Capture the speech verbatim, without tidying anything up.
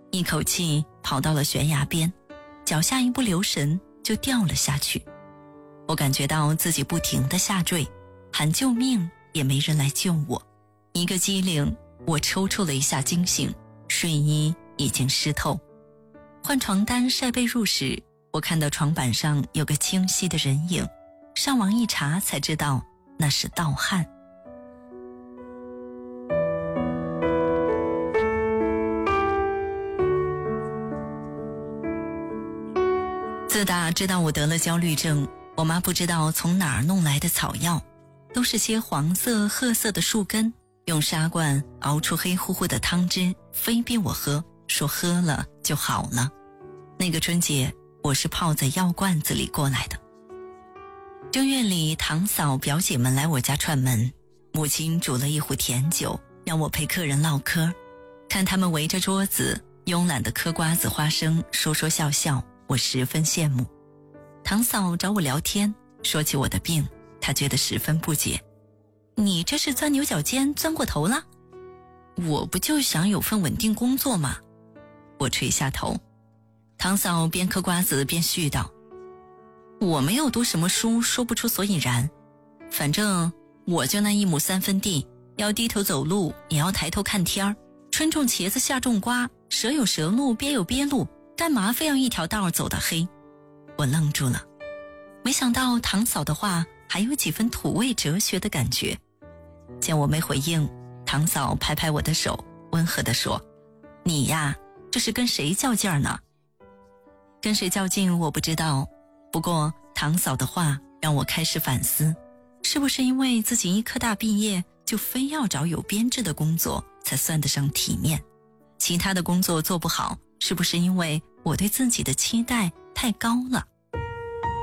一口气跑到了悬崖边，脚下一不留神就掉了下去。我感觉到自己不停地下坠，喊救命也没人来救我。一个机灵，我抽搐了一下惊醒，睡衣已经湿透。换床单晒被褥时，我看到床板上有个清晰的人影，上网一查才知道那是盗汗。自打知道我得了焦虑症，我妈不知道从哪儿弄来的草药，都是些黄色褐色的树根，用砂罐熬出黑乎乎的汤汁，非逼我喝，说喝了就好了。那个春节我是泡在药罐子里过来的。正月里，堂嫂表姐们来我家串门，母亲煮了一壶甜酒，让我陪客人唠嗑。看他们围着桌子慵懒地嗑瓜子花生，说说笑笑，我十分羡慕。堂嫂找我聊天，说起我的病，她觉得十分不解。你这是钻牛角尖钻过头了？我不就想有份稳定工作吗？我垂下头。堂嫂边嗑瓜子边絮叨，我没有读什么书，说不出所以然。反正我就那一亩三分地，要低头走路也要抬头看天儿，春种茄子夏种瓜，蛇有蛇路鳖有鳖路，干嘛非要一条道走到黑？我愣住了，没想到堂嫂的话还有几分土味哲学的感觉。见我没回应，堂嫂拍拍我的手，温和地说，你呀，这是跟谁较劲儿呢？跟谁较劲我不知道，不过堂嫂的话让我开始反思，是不是因为自己医科大毕业就非要找有编制的工作才算得上体面？其他的工作做不好，是不是因为我对自己的期待太高了？